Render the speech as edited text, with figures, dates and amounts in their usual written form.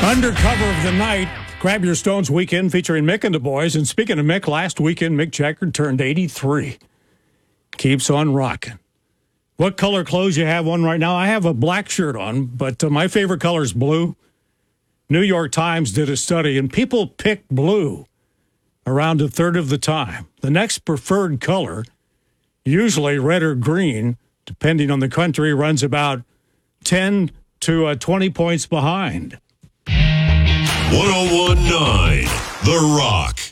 Undercover of the night, Grab Your Stones weekend featuring Mick and the boys. And speaking of Mick, last weekend, Mick Jagger turned 83. Keeps on rocking. What color clothes you have on right now? I have a black shirt on, but my favorite color is blue. New York Times did a study, and people pick blue around a third of the time. The next preferred color, usually red or green, depending on the country, runs about 10 to 20 points behind. 101.9 The Rock.